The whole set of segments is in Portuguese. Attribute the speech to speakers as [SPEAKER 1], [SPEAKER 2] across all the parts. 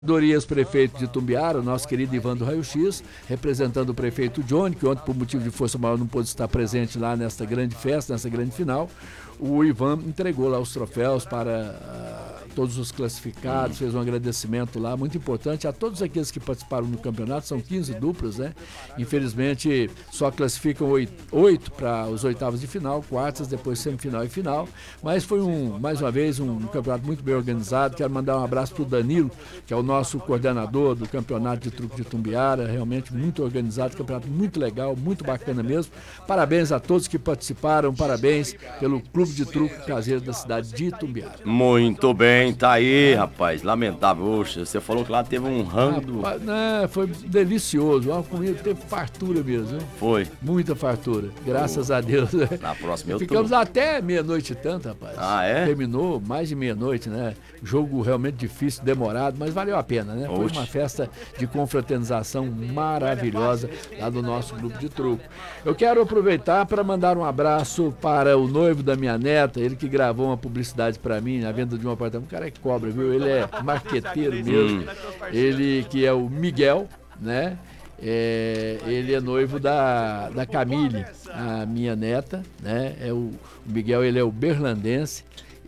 [SPEAKER 1] Dorias, prefeito de Itumbiara, o nosso querido Ivan do Raio X, representando o prefeito Johnny, que ontem, por motivo de força maior, não pôde estar presente lá nesta grande festa, nessa grande final. O Ivan entregou lá os troféus para todos os classificados, fez um agradecimento lá, muito importante a todos aqueles que participaram do campeonato, são 15 duplas, né? Infelizmente, só classificam 8 para os oitavos de final, quartas, depois semifinal e final, mas foi mais uma vez um campeonato muito bem organizado. Quero mandar um abraço para o Danilo, que é o nosso coordenador do campeonato de truco de Itumbiara, realmente muito organizado, campeonato muito legal, muito bacana mesmo. Parabéns a todos que participaram, parabéns pelo Clube de Truco Caseiro da cidade de Itumbiara.
[SPEAKER 2] Muito bem, tá aí, rapaz, lamentável. Oxa, você falou que lá teve um rango.
[SPEAKER 1] Foi delicioso, a comida teve fartura mesmo.
[SPEAKER 2] Foi.
[SPEAKER 1] Muita fartura, graças a Deus.
[SPEAKER 2] Na próxima eu tô.
[SPEAKER 1] Ficamos até meia-noite e tanto, rapaz.
[SPEAKER 2] Ah, é?
[SPEAKER 1] Terminou mais de meia-noite, né? Jogo realmente difícil, demorado, mas valeu a pena, né? Foi uma festa de confraternização maravilhosa lá do nosso grupo de truco. Eu quero aproveitar para mandar um abraço para o noivo da minha neta, ele que gravou uma publicidade para mim na venda de um apartamento. O cara é cobra, viu? Ele é marqueteiro mesmo. Ele que é o Miguel, né? Ele é noivo da Camille, a minha neta, né? O Miguel, ele é o berlandense.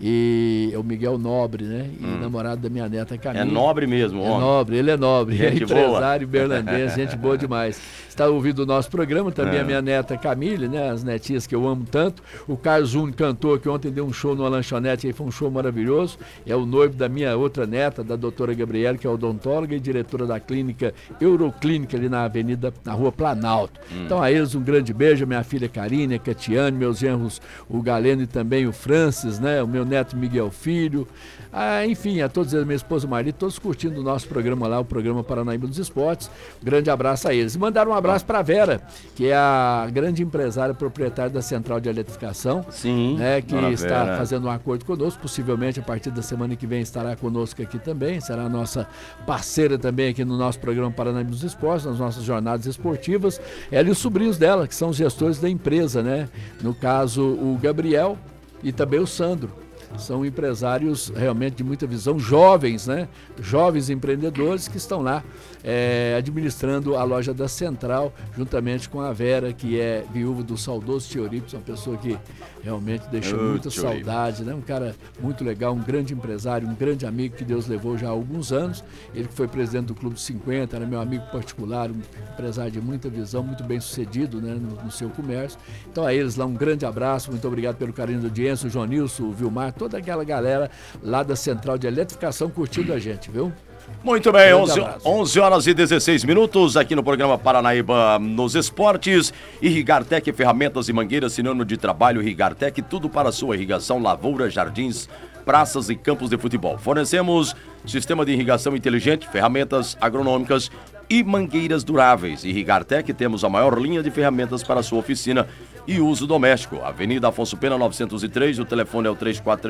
[SPEAKER 1] E é o Miguel Nobre, né? E namorado da minha neta Camille.
[SPEAKER 2] É nobre mesmo, homem.
[SPEAKER 1] É nobre, ele é nobre.
[SPEAKER 2] Gente
[SPEAKER 1] é empresário berlandense, gente boa demais. Está ouvindo o nosso programa, também a minha neta Camille, né? As netinhas que eu amo tanto. O Carlos Júnior, cantor, que ontem deu um show numa lanchonete, aí foi um show maravilhoso. É o noivo da minha outra neta, da doutora Gabriela, que é odontóloga e diretora da clínica Euroclínica, ali na rua Planalto. Então a eles um grande beijo, a minha filha Karine, a Catiane, meus genros, o Galeno e também o Francis, né? O meu neto Miguel Filho, enfim, a todos eles, minha esposa Marli, todos curtindo o nosso programa lá, o programa Paranaíba dos Esportes. Um grande abraço a eles. E mandaram um abraço para a Vera, que é a grande empresária proprietária da Central de Eletrificação.
[SPEAKER 2] Sim,
[SPEAKER 1] né, que está fazendo um acordo conosco, possivelmente a partir da semana que vem estará conosco aqui também, será a nossa parceira também aqui no nosso programa Paranaíba dos Esportes, nas nossas jornadas esportivas. Ela e os sobrinhos dela, que são os gestores da empresa, né? No caso, o Gabriel e também o Sandro. São empresários realmente de muita visão, jovens, né? Jovens empreendedores que estão lá administrando a loja da Central, juntamente com a Vera, que é viúva do saudoso Tio Euripides, uma pessoa que realmente deixou muita saudade, né? Um cara muito legal, um grande empresário, um grande amigo que Deus levou já há alguns anos. Ele que foi presidente do Clube 50, era meu amigo particular, um empresário de muita visão, muito bem sucedido, né? no seu comércio. Então a eles lá um grande abraço, muito obrigado pelo carinho da audiência, o João Nilson, o Vilmar, toda aquela galera lá da Central de Eletrificação curtindo a gente, viu?
[SPEAKER 2] Muito bem, 11 horas e 16 minutos aqui no programa Paranaíba nos Esportes. Irrigartec, ferramentas e mangueiras, sinônimo de trabalho. Irrigartec, tudo para a sua irrigação, lavoura, jardins, praças e campos de futebol. Fornecemos sistema de irrigação inteligente, ferramentas agronômicas e mangueiras duráveis. Irrigartec, temos a maior linha de ferramentas para a sua oficina e uso doméstico. Avenida Afonso Pena 903, o telefone é o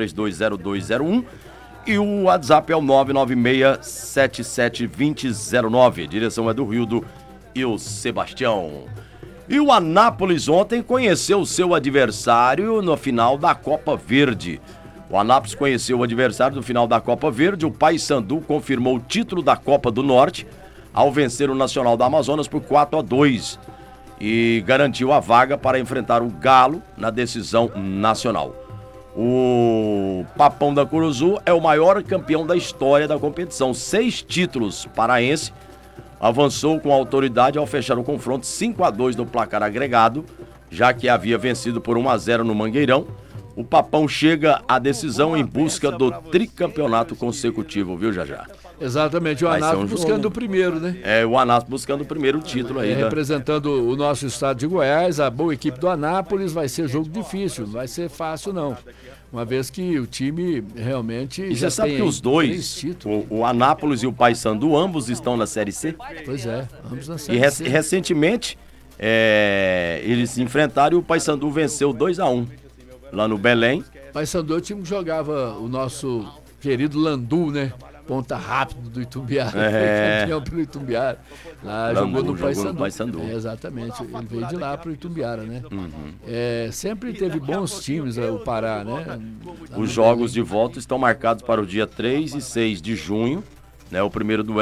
[SPEAKER 2] 34320201 e o WhatsApp é o 996772009. A direção é do Rildo e o Sebastião. E o Anápolis ontem conheceu o seu adversário no final da Copa Verde. O Anápolis conheceu o adversário no final da Copa Verde. O Paysandu confirmou o título da Copa do Norte ao vencer o Nacional da Amazonas por 4-2 e garantiu a vaga para enfrentar o Galo na decisão nacional. O Papão da Curuzu é o maior campeão da história da competição. 6 títulos paraense. Avançou com autoridade ao fechar o confronto 5-2 no placar agregado, já que havia vencido por 1-0 no Mangueirão. O Papão chega à decisão em busca do tricampeonato consecutivo, viu, Jajá?
[SPEAKER 1] Exatamente, o Anápolis buscando o primeiro, né?
[SPEAKER 2] O Anápolis buscando o primeiro título aí.
[SPEAKER 1] Representando o nosso estado de Goiás, a boa equipe do Anápolis. Vai ser jogo difícil, não vai ser fácil não. Uma vez que o time realmente
[SPEAKER 2] e já você sabe que os dois, o Anápolis e o Paysandu, ambos estão na Série C?
[SPEAKER 1] Pois é, ambos na Série C.
[SPEAKER 2] E recentemente, eles se enfrentaram e o Paysandu venceu 2-1 lá no Belém.
[SPEAKER 1] Paysandu é o time que jogava o nosso querido Landu, né? Ponta rápido do Itumbiara, foi campeão pelo Itumbiara. Lá jogou no Paysandu. Exatamente, ele veio de lá pro Itumbiara, né? Sempre teve bons times o Pará, né?
[SPEAKER 2] Os jogos de volta estão marcados para o dia 3 e 6 de junho, né? O primeiro duelo